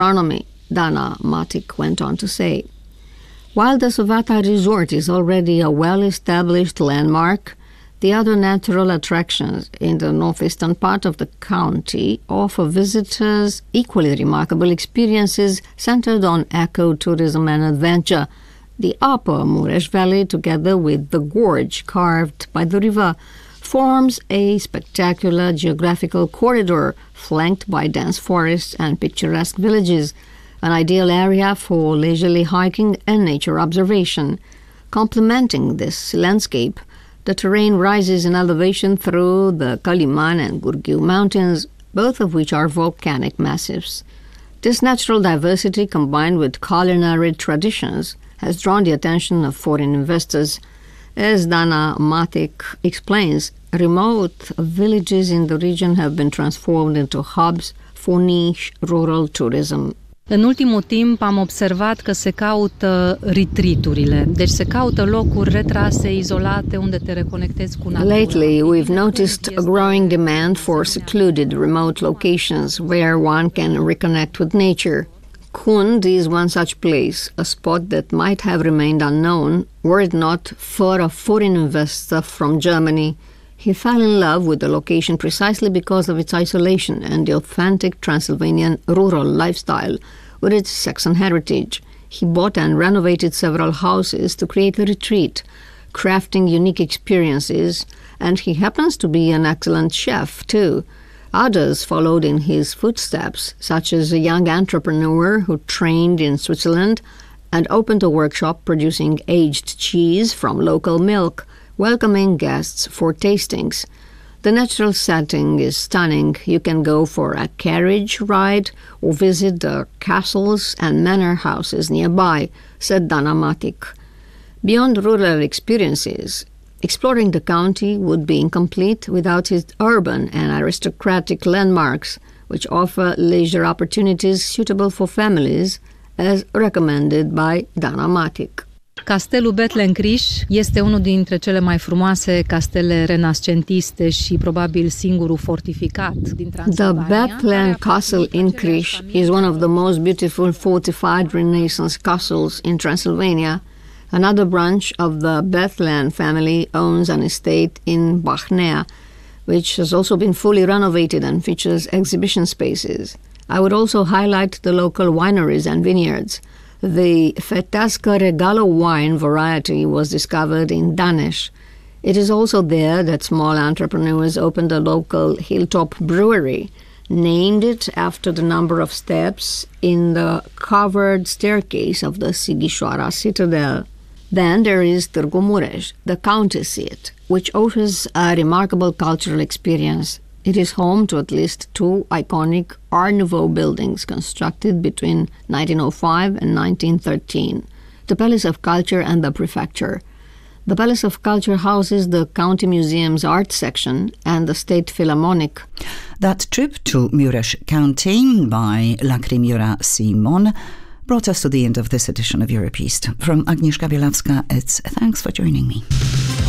gastronomy, Dana Matic went on to say. While the Suvata Resort is already a well-established landmark, the other natural attractions in the northeastern part of the county offer visitors equally remarkable experiences centered on ecotourism and adventure. The upper Mureș Valley, together with the gorge carved by the river, forms a spectacular geographical corridor flanked by dense forests and picturesque villages, an ideal area for leisurely hiking and nature observation. Complementing this landscape, the terrain rises in elevation through the Căliman and Gurghiu mountains, both of which are volcanic massifs. This natural diversity, combined with culinary traditions, has drawn the attention of foreign investors. As Dana Matic explains, remote villages in the region have been transformed into hubs for niche rural tourism. În ultimul timp am observat că se caută retreat-urile, deci se caută locuri retrase, izolate, unde te reconectezi cu natura. Lately, we've noticed a growing demand for secluded, remote locations where one can reconnect with nature. Kund is one such place, a spot that might have remained unknown were it not for a foreign investor from Germany. He fell in love with the location precisely because of its isolation and the authentic Transylvanian rural lifestyle with its Saxon heritage. He bought and renovated several houses to create a retreat, crafting unique experiences, and he happens to be an excellent chef, too. Others followed in his footsteps, such as a young entrepreneur who trained in Switzerland and opened a workshop producing aged cheese from local milk, welcoming guests for tastings. The natural setting is stunning. You can go for a carriage ride or visit the castles and manor houses nearby, said Dana Matic. Beyond rural experiences, exploring the county would be incomplete without its urban and aristocratic landmarks, which offer leisure opportunities suitable for families, as recommended by Dana Matic. Castelul Bethlen Criș este unul dintre cele mai frumoase castele renascentiste și probabil singurul fortificat din Transilvania. The Bethlen Castle in Criș is one of the most beautiful fortified Renaissance castles in Transylvania. Another branch of the Bethlen family owns an estate in Bachnea, which has also been fully renovated and features exhibition spaces. I would also highlight the local wineries and vineyards. The Fetească Regală wine variety was discovered in Daneș. It is also there that small entrepreneurs opened a local hilltop brewery, named it after the number of steps in the covered staircase of the Sighișoara citadel. Then there is Târgu Mureș, the county seat, which offers a remarkable cultural experience. It is home to at least two iconic Art Nouveau buildings constructed between 1905 and 1913, the Palace of Culture and the Prefecture. The Palace of Culture houses the County Museum's art section and the State Philharmonic. That trip to Mureș County by Lachrimura Simon brought us to the end of this edition of Europe East. From Agnieszka Bielawska, it's thanks for joining me.